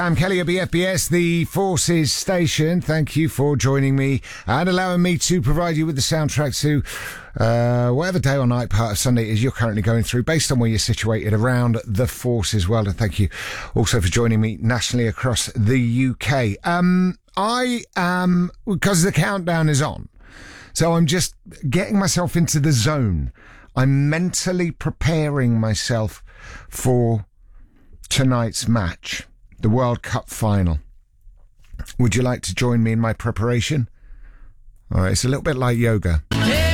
I'm Kelly at BFBS, the Forces station. Thank you for joining me and allowing me to provide you with the soundtrack to whatever day or night part of Sunday is you're currently going through, based on where you're situated around the Forces world. And thank you also for joining me nationally across the UK. I am, because the countdown is on, so I'm just getting myself into the zone. I'm mentally preparing myself for tonight's match, the World Cup final. Would you like to join me in my preparation? All right, it's a little bit like yoga.